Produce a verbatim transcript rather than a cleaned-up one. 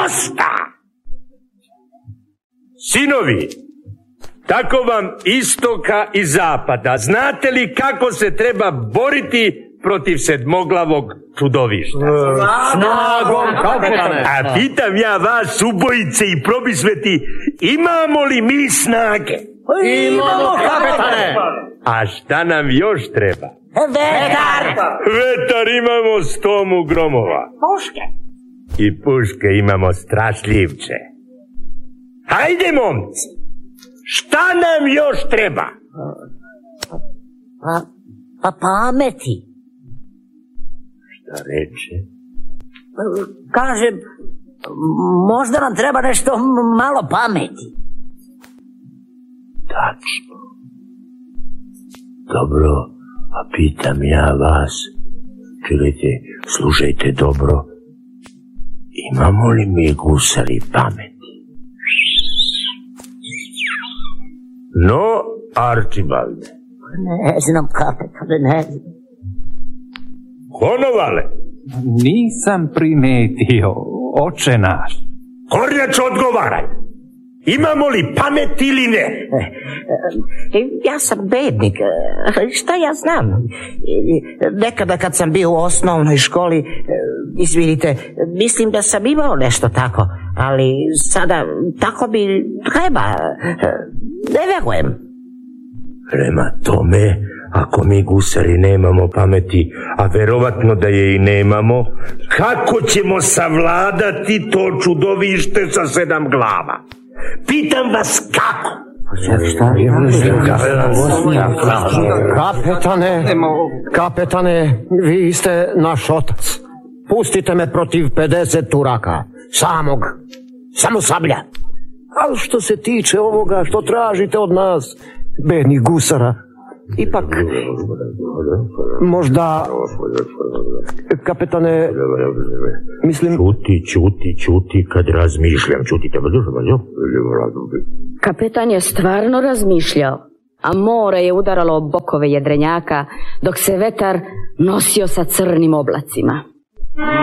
dosta! Sinovi, tako vam istoka i zapada, znate li kako se treba boriti protiv sedmoglavog čudovišta? Snagom, kapetane! A pitam ja vas, ubojice i probisveti, imamo li mi snage? Imamo, kapetane! A šta nam još treba? Vetar! Vetar imamo stomu gromova. Puške! I puške imamo strašljivče. Hajde, momci! Šta nam još treba? Pa, pa pameti. Šta reče? Kažem, možda nam treba nešto malo pameti. Tačno. Dobro, a pitam ja vas, čujte, slušajte dobro, imamo li mi gusari pameti? No, Arčibalde. Ne znam, kapetane, ne znam. Konovale? Nisam primetio, oče naš. Kornjač, odgovaraj. Imamo li pamet ili ne? Ja sam bednik, šta ja znam? Nekada kad sam bio u osnovnoj školi, izvinite, mislim da sam imao nešto tako, ali sada tako bi treba, ne verujem. Prema tome, ako mi gusari nemamo pameti, a verovatno da je i nemamo, kako ćemo savladati to čudovište sa sedam glava? Pitam vas kako? Kapetane, kapetane, vi ste naš otac. Pustite me protiv pedeset turaka. Samog. Samo sablja. Ali što se tiče ovoga što tražite od nas, bednih gusara, ipak možda, kapetane, mislim... Čuti, čuti, čuti kad razmišljam. Čutite, Kapetan je stvarno razmišljao, a more je udaralo o bokove jedrenjaka, dok se vetar nosio sa crnim oblacima.